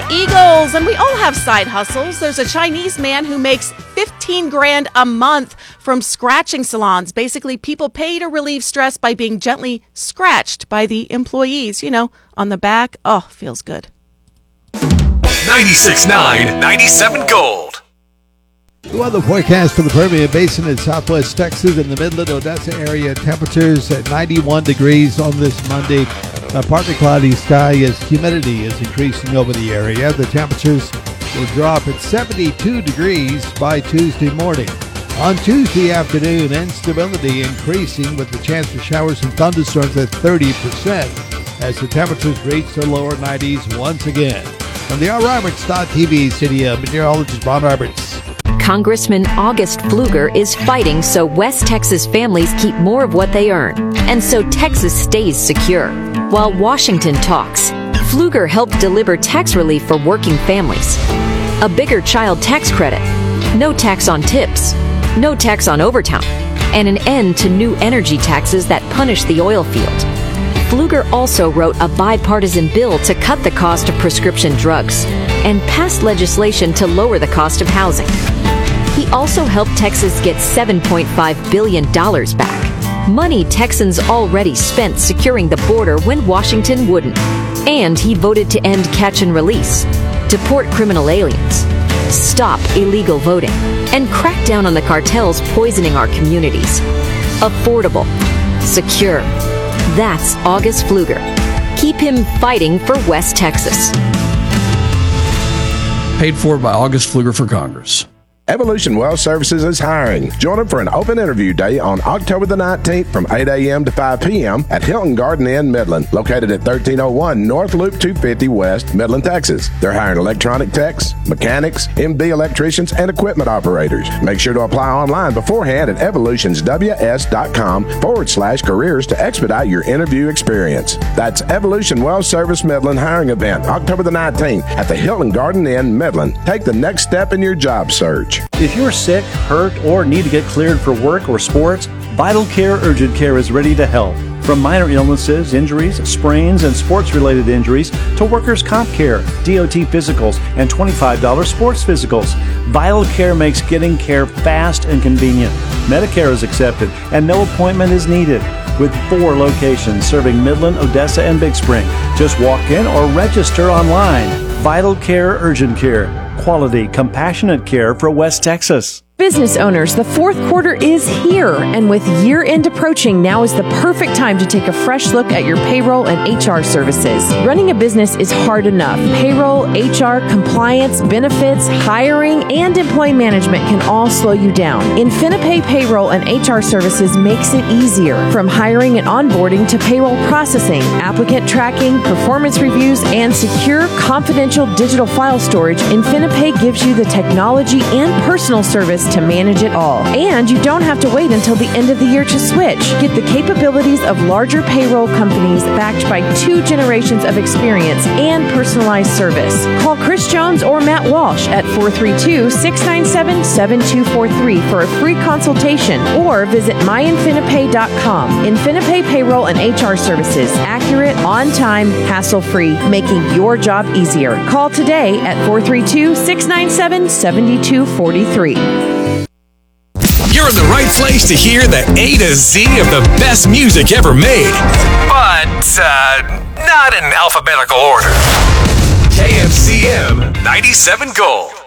Eagles, and we all have side hustles. There's a Chinese man who makes $15,000 a month from scratching salons. Basically, people pay to relieve stress by being gently scratched by the employees. You know, on the back. Oh, feels good. 96.9, 97 Gold. The weather forecast for the Permian Basin in southwest Texas and the Midland, Odessa area. Temperatures at 91 degrees on this Monday. Partly cloudy sky as humidity is increasing over the area. The temperatures will drop at 72 degrees by Tuesday morning. On Tuesday afternoon, instability increasing with the chance for showers and thunderstorms at 30% as the temperatures reach the lower 90s once again. From the RRoberts.tv studio, meteorologist Ron Roberts. Congressman August Pfluger is fighting so West Texas families keep more of what they earn, and so Texas stays secure. While Washington talks, Pfluger helped deliver tax relief for working families. A bigger child tax credit, no tax on tips, no tax on overtime, and an end to new energy taxes that punish the oil field. Pfluger also wrote a bipartisan bill to cut the cost of prescription drugs and passed legislation to lower the cost of housing. He also helped Texas get $7.5 billion back, money Texans already spent securing the border when Washington wouldn't. And he voted to end catch and release, deport criminal aliens, stop illegal voting, and crack down on the cartels poisoning our communities. Affordable, secure. That's August Pfluger. Keep him fighting for West Texas. Paid for by August Pfluger for Congress. Evolution Well Services is hiring. Join them for an open interview day on October the 19th from 8 a.m. to 5 p.m. at Hilton Garden Inn, Midland, located at 1301 North Loop 250 West, Midland, Texas. They're hiring electronic techs, mechanics, MB electricians, and equipment operators. Make sure to apply online beforehand at evolutionsws.com/careers to expedite your interview experience. That's Evolution Well Service Midland hiring event, October the 19th at the Hilton Garden Inn, Midland. Take the next step in your job search. If you're sick, hurt, or need to get cleared for work or sports, Vital Care Urgent Care is ready to help. From minor illnesses, injuries, sprains, and sports-related injuries to workers' comp care, DOT physicals, and $25 sports physicals, Vital Care makes getting care fast and convenient. Medicare is accepted, and no appointment is needed. With 4 locations serving Midland, Odessa, and Big Spring. Just walk in or register online. Vital Care Urgent Care. Quality, compassionate care for West Texas. Business owners, the fourth quarter is here, and with year-end approaching, now is the perfect time to take a fresh look at your payroll and HR services. Running a business is hard enough. Payroll, HR, compliance, benefits, hiring, and employee management can all slow you down. InfiniPay Payroll and HR Services makes it easier. From hiring and onboarding to payroll processing, applicant tracking, performance reviews, and secure, confidential digital file storage, InfiniPay gives you the technology and personal service to manage it all. And you don't have to wait until the end of the year to switch. Get the capabilities of larger payroll companies backed by 2 generations of experience and personalized service. Call Chris Jones or Matt Walsh at 432-697-7243 for a free consultation or visit myinfinipay.com. InfiniPay Payroll and HR Services. Accurate, on time, hassle-free, making your job easier. Call today at 432-697-7243. You're in the right place to hear the A to Z of the best music ever made. But, not in alphabetical order. KFCM 97 Gold.